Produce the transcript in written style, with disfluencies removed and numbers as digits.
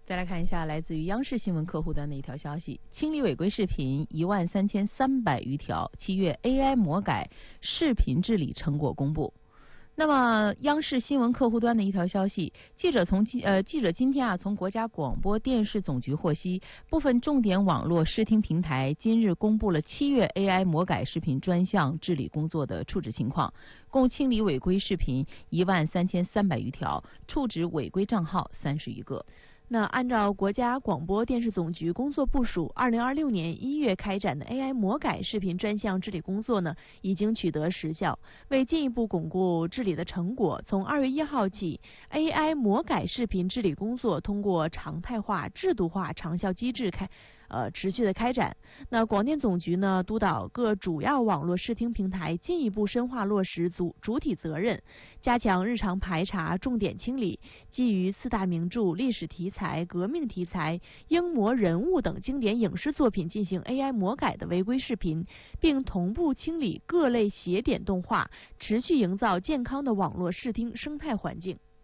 再来看一下来自于央视新闻客户端的一条消息：清理违规视频13300余条，7月 AI 魔改视频治理成果公布。那么，央视新闻客户端的一条消息，记者今天从国家广播电视总局获悉，部分重点网络视听平台今日公布了7月 AI 魔改视频专项治理工作的处置情况，共清理违规视频13300余条，处置违规账号30余个。 那按照国家广播电视总局工作部署，2026年1月开展的 AI 魔改视频专项治理工作呢，已经取得实效。为进一步巩固治理的成果，从2月1号起 ，AI 魔改视频治理工作通过常态化、制度化长效机制持续的开展。那广电总局呢，督导各主要网络视听平台进一步深化落实主体责任，加强日常排查、重点清理基于4大名著、历史题材、革命题材、英模人物等经典影视作品进行 AI 魔改的违规视频，并同步清理各类邪典动画，持续营造健康的网络视听生态环境。